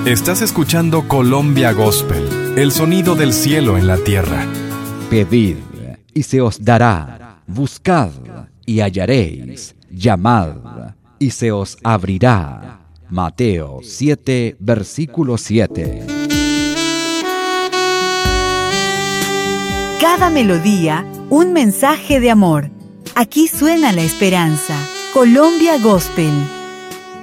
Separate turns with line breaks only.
Estás escuchando Colombia Gospel, el sonido del cielo en la tierra.
Pedid y se os dará, buscad y hallaréis, llamad y se os abrirá. Mateo 7, versículo 7.
Cada melodía, un mensaje de amor. Aquí suena la esperanza. Colombia Gospel.